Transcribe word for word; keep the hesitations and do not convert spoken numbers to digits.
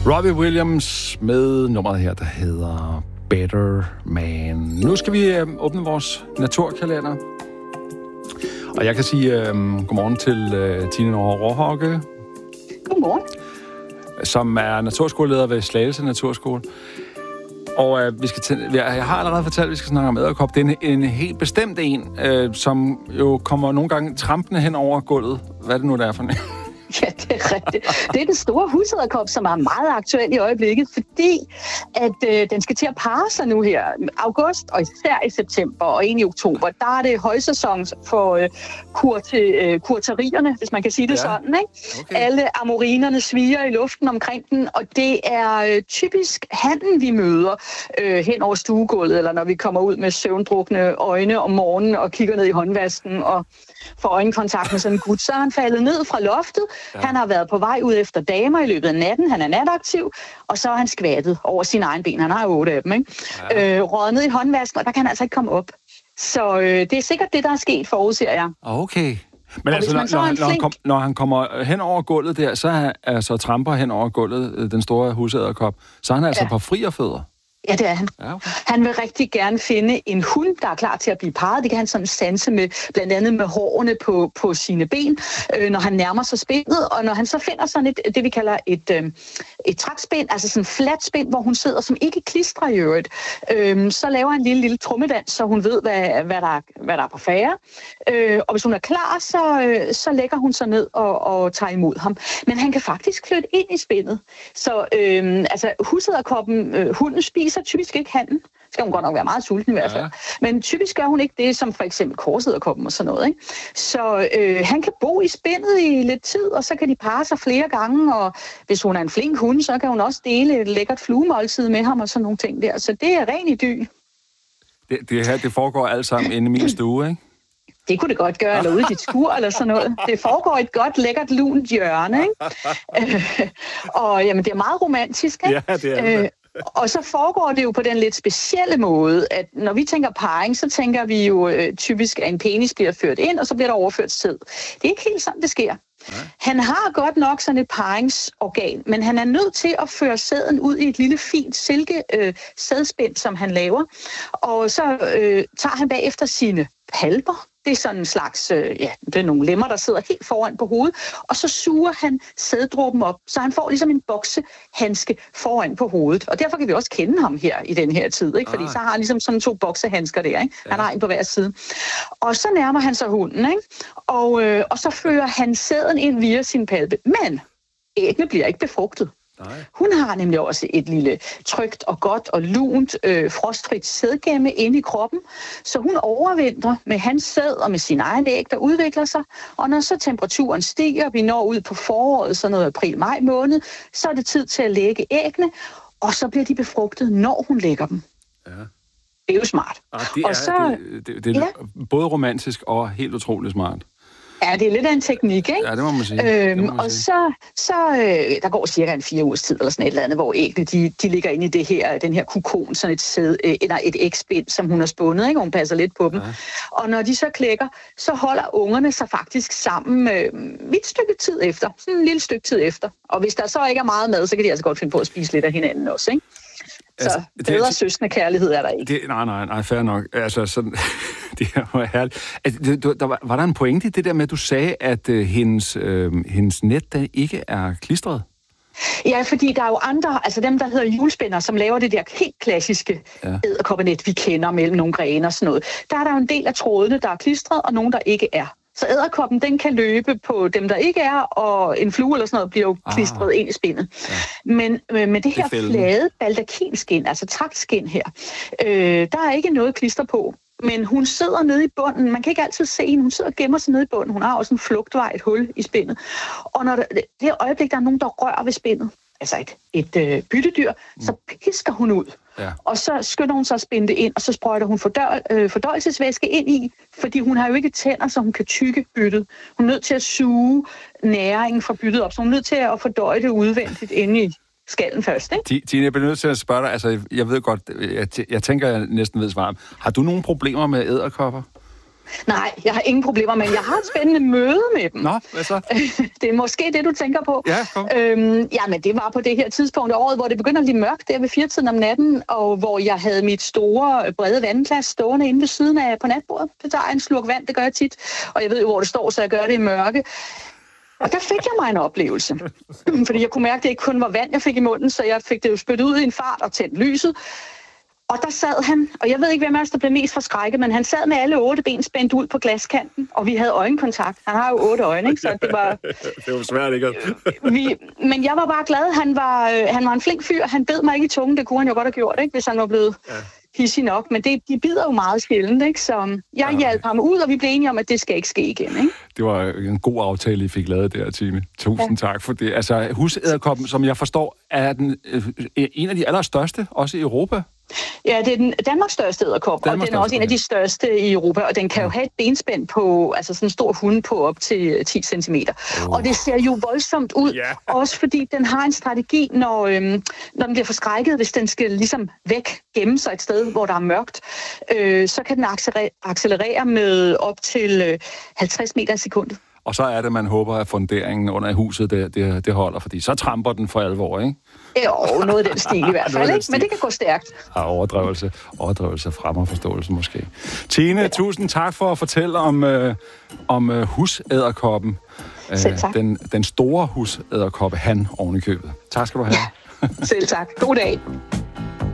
Robbie Williams med nummeret her, der hedder Better Man. Nu skal vi øh, åbne vores naturkalender. Og jeg kan sige øh, godmorgen til øh, Tine Nora Råhauke. Godmorgen. Som er naturskoleleder ved Slagelse Naturskole. Og øh, vi skal til, jeg har allerede fortalt, at vi skal snakke om edderkop. Det er en, en helt bestemt en, øh, som jo kommer nogle gange trampende hen over gulvet. Hvad er det nu, der er for en? Ja, det er rigtigt. Det er den store husedderkop, som er meget aktuel i øjeblikket, fordi at øh, den skal til at parre sig nu her. August, og især i september og ind i oktober, der er det højsæson for øh, kur til, øh, kurterierne, hvis man kan sige det ja. sådan. Ikke? Okay. Alle amorinerne sviger i luften omkring den, og det er øh, typisk hannen, vi møder øh, hen over stuegulvet, eller når vi kommer ud med søvndrukne øjne om morgenen og kigger ned i håndvasken og får øjenkontakt med sådan en gut, så er han faldet ned fra loftet. Ja. Han har været på vej ud efter damer i løbet af natten. Han er nataktiv, og så er han skvattet over sine egne ben. Han har jo otte af dem, ikke? Ja. Øh, røget ned i håndvasken, og der kan han altså ikke komme op. Så øh, det er sikkert det, der er sket, forudser jeg. Okay. Men altså, når, når, han, når, han kom, når han kommer hen over gulvet der, så er altså tramper hen over gulvet, den store husedderkop, så er han altså ja. på frierfødder. Ja, det er han. Ja, okay. Han vil rigtig gerne finde en hund, der er klar til at blive parret. Det kan han sådan sanse med, blandt andet med hårene på, på sine ben, øh, når han nærmer sig spindet. Og når han så finder sådan et, det vi kalder et, øh, et trækspind, altså sådan en flat spind, hvor hun sidder, som ikke klistrer i øvrigt, øh, så laver han en lille, lille trummedans, så hun ved, hvad, hvad, der, hvad der er på færre. Øh, og hvis hun er klar, så, øh, så lægger hun sig ned og, og tager imod ham. Men han kan faktisk flytte ind i spindet. Så øh, altså, husedderkoppen, øh, hunden spiser så typisk ikke hannen. Skal hun godt nok være meget sulten i hvert fald. Ja. Men typisk gør hun ikke det, som for eksempel korsedderkoppen og sådan noget. Ikke? Så øh, han kan bo i spindet i lidt tid, og så kan de parre sig flere gange, og hvis hun er en flink hund, så kan hun også dele et lækkert fluemåltid med ham og sådan nogle ting der. Så det er ren idyl. Det, det her, det foregår alt sammen inde i min stue, ikke? Det kunne det godt gøre, eller ude i dit skur, eller sådan noget. Det foregår et godt, lækkert, lunt hjørne, ikke? øh, og jamen, det er meget romantisk, ikke? Ja, det er det. Øh, Og så foregår det jo på den lidt specielle måde, at når vi tænker parring, så tænker vi jo øh, typisk, at en penis bliver ført ind, og så bliver der overført sæd. Det er ikke helt sådan, det sker. Nej. Han har godt nok sådan et parringsorgan, men han er nødt til at føre sæden ud i et lille fint silke øh, sædspind, som han laver. Og så øh, tager han bagefter sine palper. Det er sådan en slags, øh, ja, det er nogle lemmer, der sidder helt foran på hovedet, og så suger han sæddråben op, så han får ligesom en boksehandske foran på hovedet. Og derfor kan vi også kende ham her i den her tid, ikke? Fordi ah. så har han ligesom sådan to boksehandsker der, ikke? Han ja. har en på hver side. Og så nærmer han sig hunden, ikke? Og, øh, og så fører han sæden ind via sin palpe. Men æggene bliver ikke befrugtet. Nej. Hun har nemlig også et lille trygt og godt og lunt, øh, frostfrit sædgemme inde i kroppen, så hun overvintrer med hans sæd og med sin egen æg, der udvikler sig, og når så temperaturen stiger, vi når ud på foråret, sådan noget april-maj måned, så er det tid til at lægge æggene, og så bliver de befrugtet, når hun lægger dem. Ja. Det er jo smart. Ah, det, er, og så, det, det, det er ja. både romantisk og helt utroligt smart. Ja, det er lidt af en teknik, ikke? Ja, det må man sige. Øhm, man og sige. så, så øh, der går cirka en fire ugers tid, eller sådan et eller andet, hvor æggene, de, de ligger inde i det her, den her kokon, sådan et, sæd, øh, eller et ægspind, som hun har spundet, ikke? Hun passer lidt på dem. Ja. Og når de så klækker, så holder ungerne sig faktisk sammen øh, et stykke tid efter. Sådan en lille stykke tid efter. Og hvis der så ikke er meget mad, så kan de altså godt finde på at spise lidt af hinanden også, ikke? Så altså, bedre det, søskende kærlighed er der ikke. Det, nej, nej, nej, fair nok. Altså, sådan, det var herligt. Altså, det, der var, var der en pointe i det der med, at du sagde, at uh, hendes, uh, hendes net der ikke er klistret? Ja, fordi der er jo andre, altså dem, der hedder hjulspænder, som laver det der helt klassiske ja. edderkoppenet, vi kender mellem nogle grene og sådan noget. Der er der jo en del af trådene, der er klistret, og nogle, der ikke er. Så edderkoppen, den kan løbe på dem, der ikke er, og en flue eller sådan noget bliver jo klistret ah. ind i spindet. Ja. Men øh, med det her det flade baldakinskin, altså traktskin her, øh, der er ikke noget klister på. Men hun sidder nede i bunden. Man kan ikke altid se hende. Hun sidder og gemmer sig nede i bunden. Hun har også en flugtvej, et hul i spindet. Og når der, det er øjeblik, der er nogen, der rører ved spindet, altså et, et øh, byttedyr, mm. så pisker hun ud. Ja. Og så skynder hun sig at spinde det ind, og så sprøjter hun fordøj, øh, fordøjelsesvæske ind i, fordi hun har jo ikke tænder, så hun kan tygge byttet. Hun er nødt til at suge næringen fra byttet op, så hun er nødt til at fordøje det udvendigt inde i skallen først, ikke? Tine, jeg bliver nødt til at spørge dig, altså jeg ved godt, jeg, jeg tænker, jeg næsten ved svaret. Har du nogle problemer med edderkopper? Nej, jeg har ingen problemer, men jeg har et spændende møde med dem. Nå, hvad så? Det er måske det, du tænker på. Ja, kom. Øhm, ja, men det var på det her tidspunkt af året, hvor det begynder at blive mørkt der ved firetiden om natten, og hvor jeg havde mit store, brede vandglas stående inde ved siden af på natbordet. Det tager en slurk vand, det gør jeg tit, og jeg ved jo, hvor det står, så jeg gør det i mørke. Og der fik jeg mig en oplevelse, fordi jeg kunne mærke, at det ikke kun var vand, jeg fik i munden, så jeg fik det jo spyttet ud i en fart og tændt lyset. Og der sad han, og jeg ved ikke, hvem af os, der blev mest forskrækket, men han sad med alle otte ben spændt ud på glaskanten, og vi havde øjenkontakt. Han har jo otte øjne, ikke? Så det var... det var svært, ikke? vi, men jeg var bare glad. Han var, øh, han var en flink fyr. Han bed mig ikke i tungen. Det kunne han jo godt have gjort, ikke? Hvis han var blevet ja. hissig nok. Men det, de bider jo meget sjældent, ikke? Så jeg ja. hjalp ham ud, og vi blev enige om, at det skal ikke ske igen, ikke? Det var en god aftale, I fik lavet der, Tine. Tusind ja. tak for det. Altså, husæderkoppen, som jeg forstår, er den, øh, en af de allerstørste, også i Europa. Ja, det er den Danmarks største edderkop, og den er også en af de største i Europa, og den kan jo have et benspænd på, altså sådan en stor hund på op til ti centimeter. Oh. Og det ser jo voldsomt ud, yeah. også fordi den har en strategi, når, øhm, når den bliver forskrækket, hvis den skal ligesom væk, gemme sig et sted, hvor der er mørkt, øh, så kan den accelerere, accelerere med op til øh, halvtreds meter i sekundet. Og så er det, man håber, at funderingen under huset, det, det, det holder, fordi så tramper den for alvor, ikke? Jo, noget af den stil i hvert fald, ikke? Men det kan gå stærkt. Ja, overdrivelse. Overdrivelse fremmer forståelse måske. Tine, ja. tusind tak for at fortælle om, øh, om øh, husæderkoppen. Selv tak. Den, den store husæderkoppe, han oven i købet. Tak skal du have. Ja. Selv tak. God dag.